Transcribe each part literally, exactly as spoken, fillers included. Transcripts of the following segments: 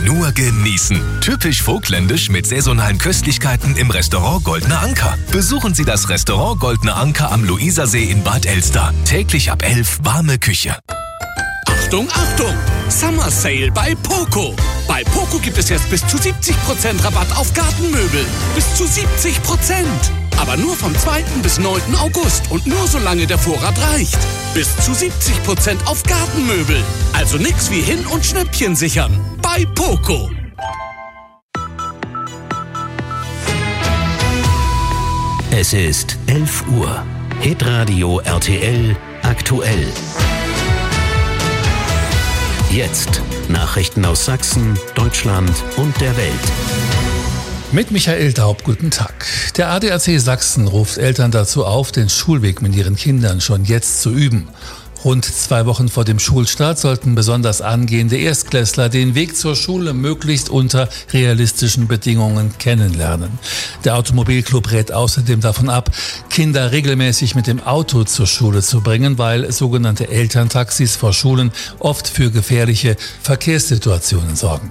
nur genießen. Typisch vogtländisch mit saisonalen Köstlichkeiten im Restaurant Goldener Anker. Besuchen Sie das Restaurant Goldener Anker am Luisersee in Bad Elster. Täglich ab elf warme Küche. Achtung, Achtung! Summer Sale bei Poco. Bei Poco gibt es jetzt bis zu siebzig Prozent Rabatt auf Gartenmöbel. Bis zu siebzig Prozent. Aber nur vom zweiten bis neunten August und nur solange der Vorrat reicht. Bis zu siebzig Prozent auf Gartenmöbel. Also nix wie hin und Schnäppchen sichern. Bei Poco. Es ist elf Uhr. Hitradio R T L aktuell. Jetzt Nachrichten aus Sachsen, Deutschland und der Welt. Mit Michael Daub, guten Tag. Der A D A C Sachsen ruft Eltern dazu auf, den Schulweg mit ihren Kindern schon jetzt zu üben. Rund zwei Wochen vor dem Schulstart sollten besonders angehende Erstklässler den Weg zur Schule möglichst unter realistischen Bedingungen kennenlernen. Der Automobilclub rät außerdem davon ab, Kinder regelmäßig mit dem Auto zur Schule zu bringen, weil sogenannte Elterntaxis vor Schulen oft für gefährliche Verkehrssituationen sorgen.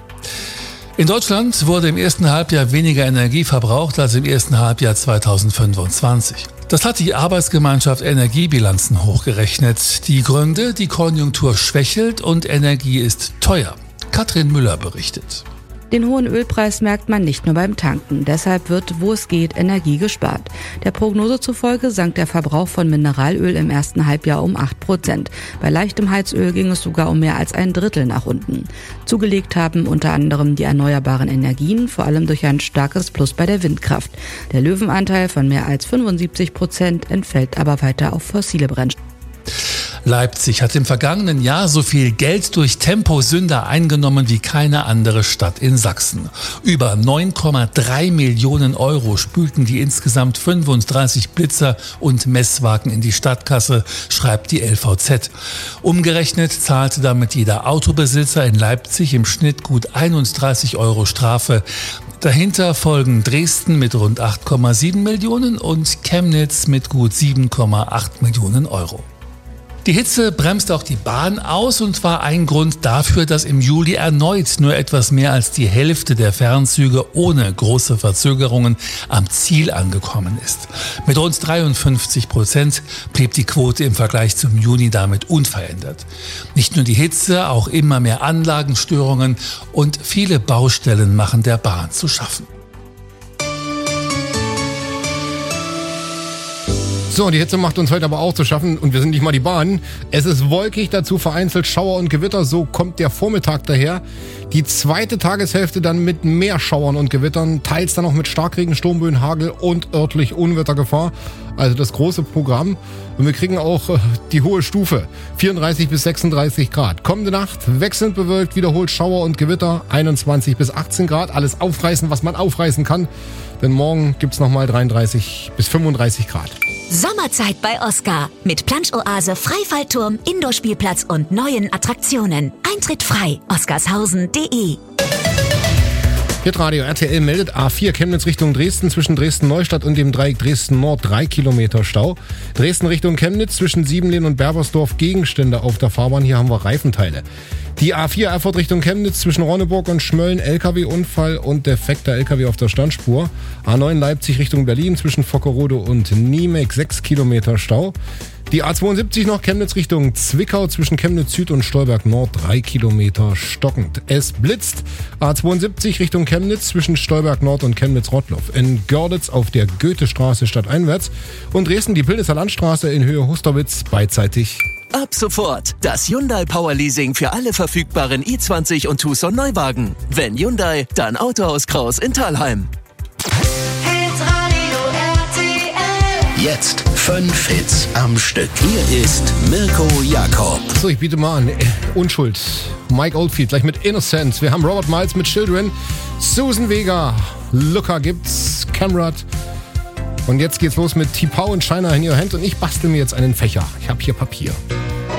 In Deutschland wurde im ersten Halbjahr weniger Energie verbraucht als im ersten Halbjahr zweitausendfünfundzwanzig. Das hat die Arbeitsgemeinschaft Energiebilanzen hochgerechnet. Die Gründe: die Konjunktur schwächelt und Energie ist teuer. Katrin Müller berichtet. Den hohen Ölpreis merkt man nicht nur beim Tanken. Deshalb wird, wo es geht, Energie gespart. Der Prognose zufolge sank der Verbrauch von Mineralöl im ersten Halbjahr um acht Prozent. Bei leichtem Heizöl ging es sogar um mehr als ein Drittel nach unten. Zugelegt haben unter anderem die erneuerbaren Energien, vor allem durch ein starkes Plus bei der Windkraft. Der Löwenanteil von mehr als fünfundsiebzig Prozent entfällt aber weiter auf fossile Brennstoffe. Leipzig hat im vergangenen Jahr so viel Geld durch Temposünder eingenommen wie keine andere Stadt in Sachsen. Über neun Komma drei Millionen Euro spülten die insgesamt fünfunddreißig Blitzer und Messwagen in die Stadtkasse, schreibt die L V Z. Umgerechnet zahlte damit jeder Autobesitzer in Leipzig im Schnitt gut einunddreißig Euro Strafe. Dahinter folgen Dresden mit rund acht Komma sieben Millionen und Chemnitz mit gut sieben Komma acht Millionen Euro. Die Hitze bremst auch die Bahn aus und war ein Grund dafür, dass im Juli erneut nur etwas mehr als die Hälfte der Fernzüge ohne große Verzögerungen am Ziel angekommen ist. Mit rund dreiundfünfzig Prozent blieb die Quote im Vergleich zum Juni damit unverändert. Nicht nur die Hitze, auch immer mehr Anlagenstörungen und viele Baustellen machen der Bahn zu schaffen. So, die Hitze macht uns heute aber auch zu schaffen und wir sind nicht mal die Bahn. Es ist wolkig, dazu vereinzelt Schauer und Gewitter, so kommt der Vormittag daher. Die zweite Tageshälfte dann mit mehr Schauern und Gewittern, teils dann auch mit Starkregen, Sturmböen, Hagel und örtlich Unwettergefahr. Also das große Programm. Und wir kriegen auch äh, die hohe Stufe, vierunddreißig bis sechsunddreißig Grad. Kommende Nacht wechselnd bewölkt, wiederholt Schauer und Gewitter, einundzwanzig bis achtzehn Grad. Alles aufreißen, was man aufreißen kann. Denn morgen gibt's nochmal dreiunddreißig bis fünfunddreißig Grad. Sommerzeit bei Oscar. Mit Plansch-Oase, Freifallturm, Indoor-Spielplatz und neuen Attraktionen. Eintritt frei. oscarshausen punkt de. Hitradio R T L meldet A vier Chemnitz Richtung Dresden zwischen Dresden-Neustadt und dem Dreieck Dresden-Nord drei Kilometer Stau. Dresden Richtung Chemnitz zwischen Siebenlehn und Berbersdorf Gegenstände auf der Fahrbahn. Hier haben wir Reifenteile. Die A vier Erfurt Richtung Chemnitz zwischen Ronneburg und Schmölln, L K W-Unfall und defekter L K W auf der Standspur. A neun Leipzig Richtung Berlin zwischen Vockerode und Niemek sechs Kilometer Stau. Die A zweiundsiebzig noch Chemnitz Richtung Zwickau zwischen Chemnitz Süd und Stolberg Nord drei Kilometer stockend. Es blitzt. A zweiundsiebzig Richtung Chemnitz zwischen Stolberg Nord und Chemnitz Rottloff. In Görlitz auf der Goethestraße stadteinwärts und Dresden die Pillnitzer Landstraße in Höhe Husterwitz beidseitig. Ab sofort das Hyundai Power Leasing für alle verfügbaren i zwanzig und Tucson Neuwagen. Wenn Hyundai, dann Autohaus Kraus in Thalheim. Jetzt fünf Hits am Stück. Hier ist Mirko Jakob. So, ich biete mal an. Äh, Unschuld. Mike Oldfield gleich mit Innocent. Wir haben Robert Miles mit Children. Susan Vega. Luca gibt's. Camrad. Und jetzt geht's los mit T-Pow und China in Your Hand. Und ich bastel mir jetzt einen Fächer. Ich habe hier Papier.